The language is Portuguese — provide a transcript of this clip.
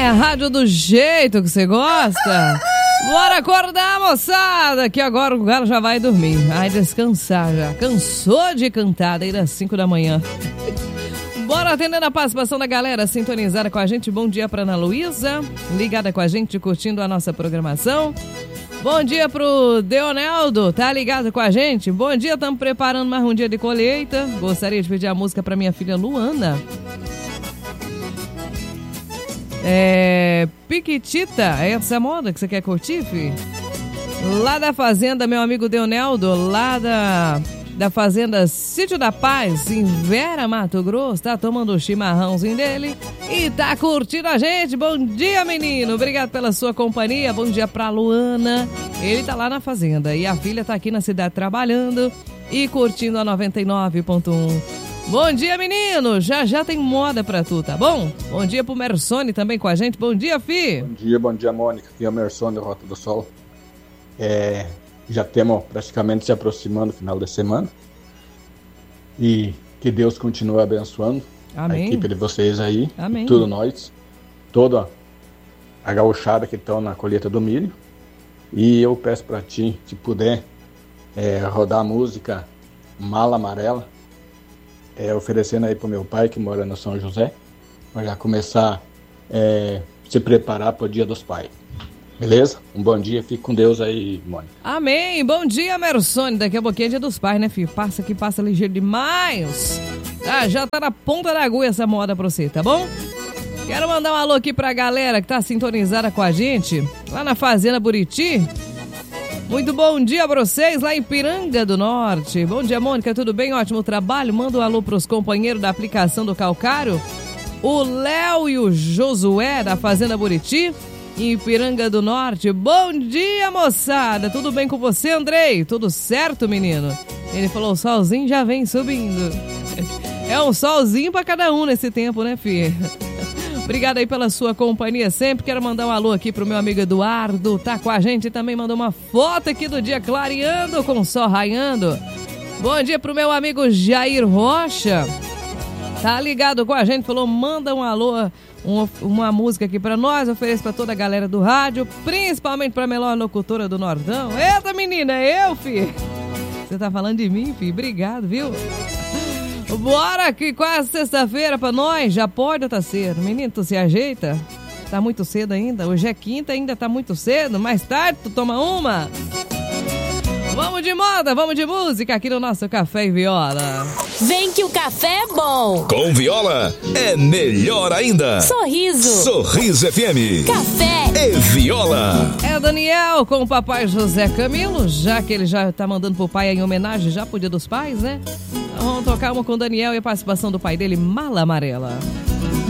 é a rádio do jeito que você gosta. Bora acordar, moçada, que agora o galo já vai dormir. Vai descansar já. Cansou de cantar desde as 5 da manhã. Bora atendendo a participação da galera sintonizada com a gente. Bom dia pra Ana Luísa, ligada com a gente, curtindo a nossa programação. Bom dia pro Deoneldo, tá ligado com a gente? Bom dia, estamos preparando mais um dia de colheita. Gostaria de pedir a música pra minha filha Luana. Piquitita, é essa moda que você quer curtir, fi? Lá da fazenda, meu amigo Deoneldo, lá da fazenda Sítio da Paz, em Vera, Mato Grosso, tá tomando o chimarrãozinho dele e tá curtindo a gente. Bom dia, menino, obrigado pela sua companhia. Bom dia pra Luana, ele tá lá na fazenda e a filha tá aqui na cidade trabalhando e curtindo a 99.1. Bom dia, menino, já tem moda pra tu, tá bom? Bom dia pro Mersone também com a gente. Bom dia, fi. Bom dia, Mônica. Aqui é o Mersone da Rota do Sol. Já temos praticamente se aproximando do final da semana. E que Deus continue abençoando. Amém. A equipe de vocês aí. Amém. E tudo nós. Toda a gauchada que estão na colheita do milho. E eu peço pra ti, se puder, rodar a música Mala Amarela. Oferecendo aí pro meu pai que mora no São José, para já começar a se preparar para o Dia dos Pais. Beleza? Um bom dia, fique com Deus aí, Mônica. Amém, bom dia, Mersone. Daqui a pouquinho é Dia dos Pais, né, filho? Passa ligeiro demais. Já tá na ponta da agulha essa moda pra você, tá bom? Quero mandar um alô aqui pra galera que tá sintonizada com a gente lá na Fazenda Buriti. Muito bom dia pra vocês lá em Piranga do Norte. Bom dia, Mônica, tudo bem? Ótimo trabalho. Manda um alô pros companheiros da aplicação do Calcário. O Léo e o Josué da Fazenda Buriti, em Piranga do Norte. Bom dia, moçada. Tudo bem com você, Andrei? Tudo certo, menino? Ele falou, o solzinho já vem subindo. É um solzinho pra cada um nesse tempo, né, filho? Obrigado aí pela sua companhia sempre. Quero mandar um alô aqui pro meu amigo Eduardo, tá com a gente, também mandou uma foto aqui do dia clareando com o sol raiando. Bom dia pro meu amigo Jair Rocha, tá ligado com a gente, falou, manda um alô, uma música aqui pra nós, ofereço pra toda a galera do rádio, principalmente pra melhor locutora do Nordão. Eita, menina, é eu, fi. Você tá falando de mim, fi? Obrigado, viu? Bora aqui, quase sexta-feira pra nós. Já pode ou tá cedo? Menino, tu se ajeita? Tá muito cedo ainda? Hoje é quinta, ainda tá muito cedo. Mais tarde tu toma uma. Vamos de moda, vamos de música aqui no nosso Café e Viola. Vem que o café é bom. Com Viola é melhor ainda. Sorriso. Sorriso FM. Café e Viola. É Daniel com o papai José Camilo, já que ele já tá mandando pro pai em homenagem já pro Dia dos Pais, né? Então vamos tocar uma com o Daniel e a participação do pai dele, Mala Amarela.